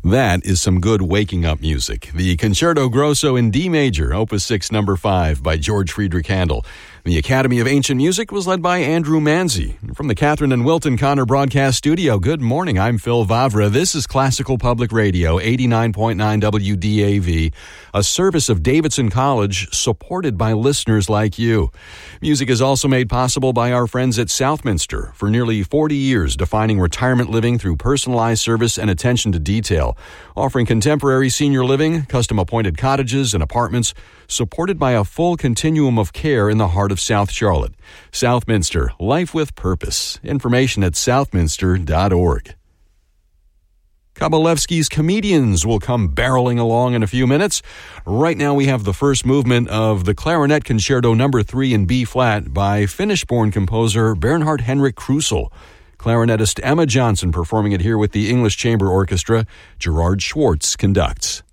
That is some good waking up music. The Concerto Grosso in D major, Opus 6, number 5 by George Friedrich Handel. The Academy of Ancient Music was led by Andrew Manzi. From the Catherine and Wilton Connor Broadcast Studio, good morning. I'm Phil Vavra. This is Classical Public Radio, 89.9 WDAV, a service of Davidson College supported by listeners like you. Music is also made possible by our friends at Southminster, for nearly 40 years defining retirement living through personalized service and attention to detail, offering contemporary senior living, custom-appointed cottages and apartments, supported by a full continuum of care in the heart of South Charlotte. Southminster, life with purpose. Information at southminster.org. Kabalevsky's Comedians will come barreling along in a few minutes. Right now we have the first movement of the Clarinet Concerto No. 3 in B-flat by Finnish-born composer Bernhard Henrik Krusel. Clarinetist Emma Johnson performing it here with the English Chamber Orchestra. Gerard Schwartz conducts.